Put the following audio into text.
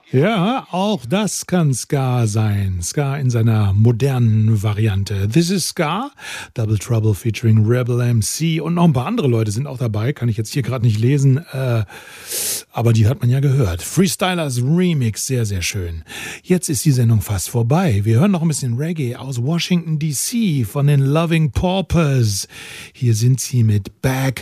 Ja, auch das kann Ska sein. Ska in seiner modernen Variante. This is Ska, Double Trouble featuring Rebel MC und noch ein paar andere Leute sind auch dabei. Kann ich jetzt hier gerade nicht lesen, aber die hat man ja gehört. Freestylers Remix, sehr, sehr schön. Jetzt ist die Sendung fast vorbei. Wir hören noch ein bisschen Reggae aus Washington D.C. von den Loving Paupers. Hier sind sie mit Back